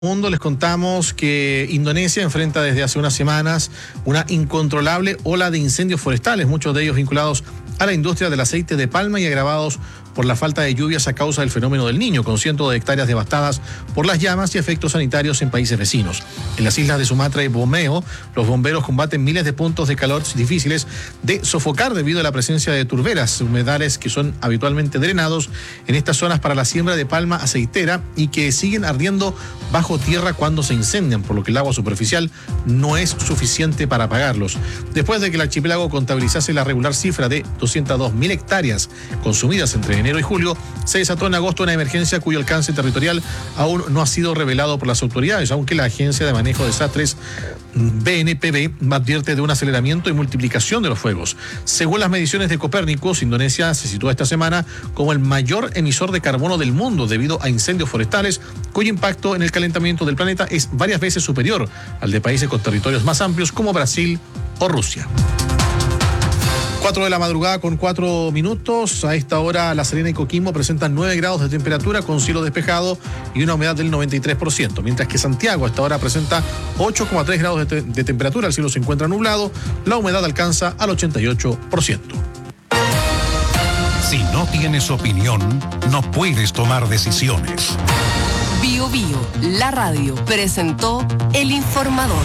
Mundo les contamos que Indonesia enfrenta desde hace unas semanas una incontrolable ola de incendios forestales, muchos de ellos vinculados a la industria del aceite de palma y agravados por la falta de lluvias a causa del fenómeno del Niño, con cientos de hectáreas devastadas por las llamas y efectos sanitarios en países vecinos. En las islas de Sumatra y Borneo, los bomberos combaten miles de puntos de calor difíciles de sofocar debido a la presencia de turberas, humedales que son habitualmente drenados en estas zonas para la siembra de palma aceitera y que siguen ardiendo bajo tierra cuando se incendian, por lo que el agua superficial no es suficiente para apagarlos. Después de que el archipiélago contabilizase la regular cifra de 202.000 hectáreas consumidas entre enero y julio, se desató en agosto una emergencia cuyo alcance territorial aún no ha sido revelado por las autoridades, aunque la Agencia de Manejo de Desastres BNPB advierte de un aceleramiento y multiplicación de los fuegos. Según las mediciones de Copérnicus, Indonesia se sitúa esta semana como el mayor emisor de carbono del mundo debido a incendios forestales, cuyo impacto en el calentamiento del planeta es varias veces superior al de países con territorios más amplios como Brasil o Rusia. 4 de la madrugada con 4 minutos. A esta hora La Serena y Coquimbo presentan 9 grados de temperatura con cielo despejado y una humedad del 93%, mientras que Santiago a esta hora presenta 8,3 grados de temperatura, el cielo se encuentra nublado, la humedad alcanza al 88%. Si no tienes opinión, no puedes tomar decisiones. Bio Bio, la radio, presentó El Informador.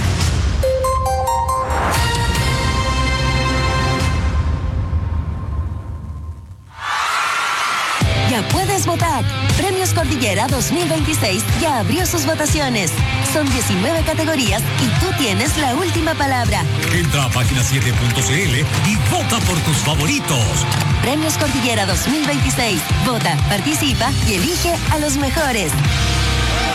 Ya puedes votar. Premios Cordillera 2026 ya abrió sus votaciones. Son 19 categorías y tú tienes la última palabra. Entra a página7.cl y vota por tus favoritos. Premios Cordillera 2026. Vota, participa y elige a los mejores.